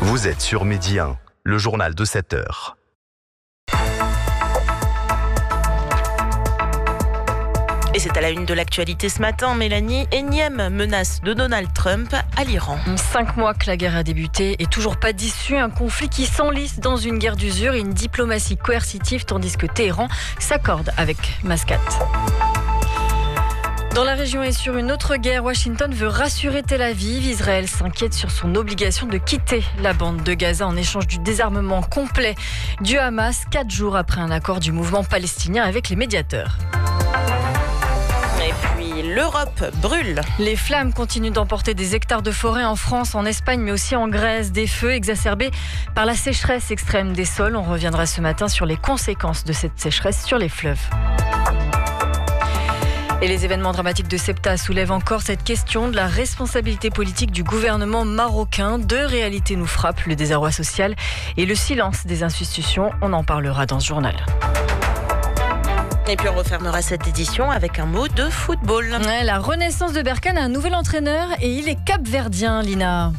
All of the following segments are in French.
Vous êtes sur Midi 1, le journal de 7 heures. Et c'est à la une de l'actualité ce matin, Mélanie, énième menace de Donald Trump à l'Iran. 5 mois que la guerre a débuté et toujours pas d'issue. Un conflit qui s'enlise dans une guerre d'usure et une diplomatie coercitive, tandis que Téhéran s'accorde avec Mascate. Dans la région et sur une autre guerre, Washington veut rassurer Tel Aviv. Israël s'inquiète sur son obligation de quitter la bande de Gaza en échange du désarmement complet du Hamas, 4 jours après un accord du mouvement palestinien avec les médiateurs. Et puis l'Europe brûle. Les flammes continuent d'emporter des hectares de forêt en France, en Espagne, mais aussi en Grèce. Des feux exacerbés par la sécheresse extrême des sols. On reviendra ce matin sur les conséquences de cette sécheresse sur les fleuves. Et les événements dramatiques de Ceuta soulèvent encore cette question de la responsabilité politique du gouvernement marocain. 2 réalités nous frappent, le désarroi social et le silence des institutions. On en parlera dans ce journal. Et puis on refermera cette édition avec un mot de football. Ouais, la renaissance de Berkane a un nouvel entraîneur et il est capverdien, Lina.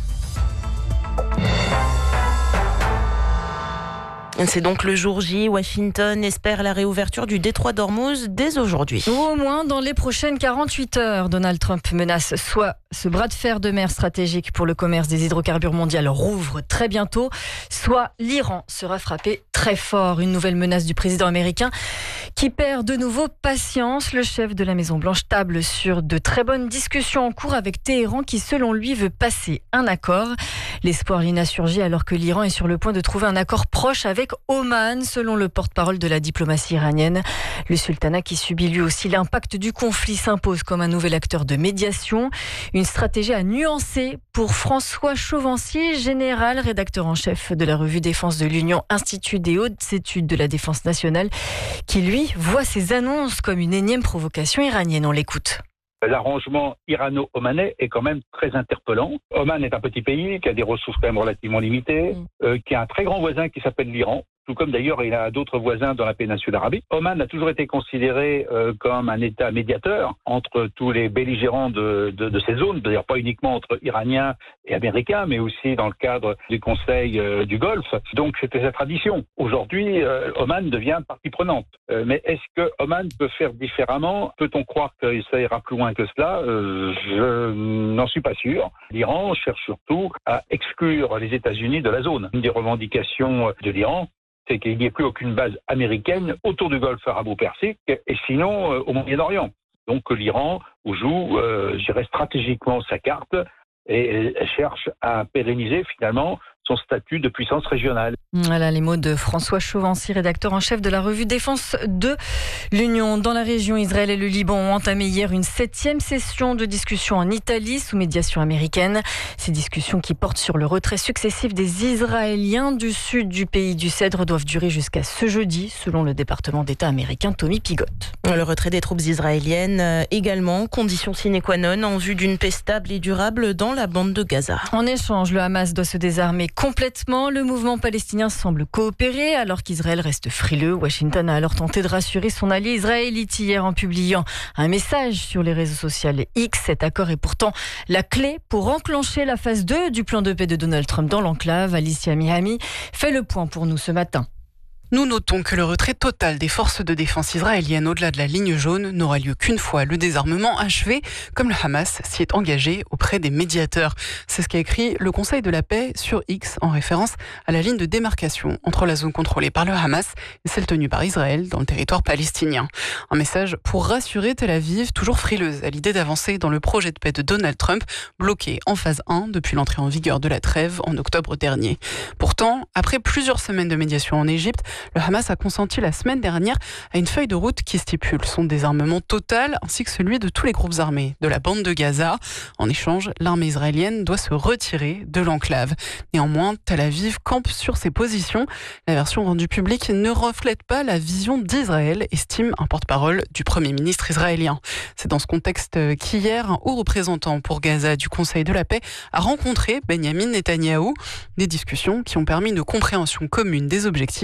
C'est donc le jour J. Washington espère la réouverture du détroit d'Ormuz dès aujourd'hui. Ou au moins dans les prochaines 48 heures. Donald Trump menace soit ce bras de fer de mer stratégique pour le commerce des hydrocarbures mondial rouvre très bientôt, soit l'Iran sera frappé très fort. Une nouvelle menace du président américain qui perd de nouveau patience. Le chef de la Maison-Blanche table sur de très bonnes discussions en cours avec Téhéran qui, selon lui, veut passer un accord. L'espoir, Lina, surgit alors que l'Iran est sur le point de trouver un accord proche avec Oman, selon le porte-parole de la diplomatie iranienne. Le sultanat, qui subit lui aussi l'impact du conflit, s'impose comme un nouvel acteur de médiation. Une stratégie à nuancer pour François Chauvencier, général, rédacteur en chef de la revue Défense de l'Union, Institut des hautes études de la défense nationale, qui lui voit ces annonces comme une énième provocation iranienne. On l'écoute. L'arrangement irano-omanais est quand même très interpellant. Oman est un petit pays qui a des ressources quand même relativement limitées, qui a un très grand voisin qui s'appelle l'Iran, tout comme d'ailleurs il a d'autres voisins dans la péninsule arabique. Oman a toujours été considéré comme un État médiateur entre tous les belligérants de ces zones, d'ailleurs pas uniquement entre Iraniens et Américains, mais aussi dans le cadre du Conseil du Golfe. Donc c'était sa tradition. Aujourd'hui, Oman devient partie prenante. Mais est-ce que Oman peut faire différemment? Peut-on croire que ça ira plus loin que cela? Je n'en suis pas sûr. L'Iran cherche surtout à exclure les États-Unis de la zone. Une des revendications de l'Iran, c'est qu'il n'y ait plus aucune base américaine autour du Golfe arabo-persique et sinon au Moyen-Orient. Donc l'Iran joue, je dirais, stratégiquement sa carte et cherche à pérenniser finalement son statut de puissance régionale. Voilà les mots de François Chauvencier, rédacteur en chef de la revue Défense de l'Union. Dans la région, Israël et le Liban ont entamé hier une 7e session de discussion en Italie sous médiation américaine. Ces discussions qui portent sur le retrait successif des Israéliens du sud du pays du Cèdre doivent durer jusqu'à ce jeudi, selon le département d'État américain Tommy Pigott. Le retrait des troupes israéliennes également, condition sine qua non en vue d'une paix stable et durable dans la bande de Gaza. En échange, le Hamas doit se désarmer complètement. Le mouvement palestinien semble coopérer alors qu'Israël reste frileux. Washington a alors tenté de rassurer son allié israélite hier en publiant un message sur les réseaux sociaux X. Cet accord est pourtant la clé pour enclencher la phase 2 du plan de paix de Donald Trump dans l'enclave. Alicia Mihami fait le point pour nous ce matin. Nous notons que le retrait total des forces de défense israéliennes au-delà de la ligne jaune n'aura lieu qu'une fois le désarmement achevé, comme le Hamas s'y est engagé auprès des médiateurs. C'est ce qu'a écrit le Conseil de la paix sur X en référence à la ligne de démarcation entre la zone contrôlée par le Hamas et celle tenue par Israël dans le territoire palestinien. Un message pour rassurer Tel Aviv, toujours frileuse à l'idée d'avancer dans le projet de paix de Donald Trump, bloqué en phase 1 depuis l'entrée en vigueur de la trêve en octobre dernier. Pourtant, après plusieurs semaines de médiation en Égypte, le Hamas a consenti la semaine dernière à une feuille de route qui stipule son désarmement total ainsi que celui de tous les groupes armés de la bande de Gaza. En échange, l'armée israélienne doit se retirer de l'enclave. Néanmoins, Tel Aviv campe sur ses positions. La version rendue publique ne reflète pas la vision d'Israël, estime un porte-parole du Premier ministre israélien. C'est dans ce contexte qu'hier, un haut représentant pour Gaza du Conseil de la paix a rencontré Benyamin Netanyahou. Des discussions qui ont permis une compréhension commune des objectifs partagés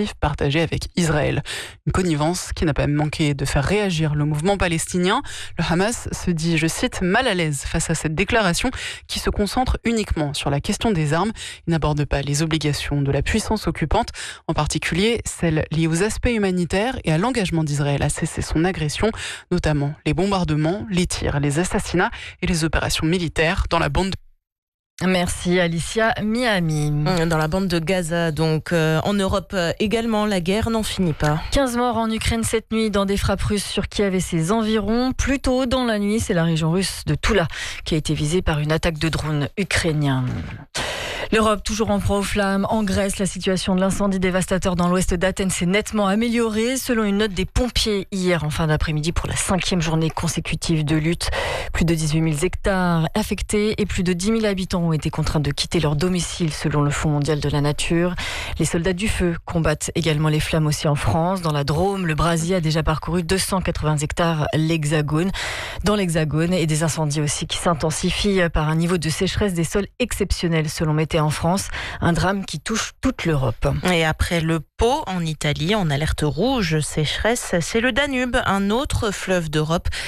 partagé avec Israël. Une connivence qui n'a pas manqué de faire réagir le mouvement palestinien. Le Hamas se dit, je cite, mal à l'aise face à cette déclaration qui se concentre uniquement sur la question des armes. Il n'aborde pas les obligations de la puissance occupante, en particulier celles liées aux aspects humanitaires et à l'engagement d'Israël à cesser son agression, notamment les bombardements, les tirs, les assassinats et les opérations militaires dans la bande de... Merci Alicia Miami. Dans la bande de Gaza, donc en Europe également, la guerre n'en finit pas. 15 morts en Ukraine cette nuit dans des frappes russes sur Kiev et ses environs. Plus tôt dans la nuit, c'est la région russe de Toula qui a été visée par une attaque de drones ukrainiens. L'Europe toujours en proie aux flammes. En Grèce, la situation de l'incendie dévastateur dans l'ouest d'Athènes s'est nettement améliorée, selon une note des pompiers hier en fin d'après-midi pour la 5e journée consécutive de lutte. Plus de 18 000 hectares affectés et plus de 10 000 habitants ont été contraints de quitter leur domicile, selon le Fonds mondial de la nature. Les soldats du feu combattent également les flammes aussi en France. Dans la Drôme, le brasier a déjà parcouru 280 hectares dans l'Hexagone, et des incendies aussi qui s'intensifient par un niveau de sécheresse des sols exceptionnel, selon Météo en France, un drame qui touche toute l'Europe. Et après le Pô, en Italie, en alerte rouge sécheresse, c'est le Danube, un autre fleuve d'Europe